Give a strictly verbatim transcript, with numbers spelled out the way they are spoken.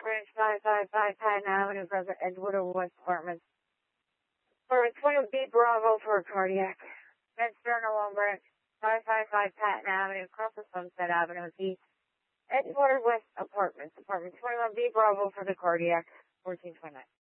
Branch five five five Patton Avenue, Brother Edward West Apartments. Apartment twenty-one B Bravo for a cardiac. Med Sternal Branch five five five Patton Avenue, across the Sunset Avenue East. Edgewater West Apartments. Apartment twenty-one B Bravo for the cardiac. fourteen twenty-nine.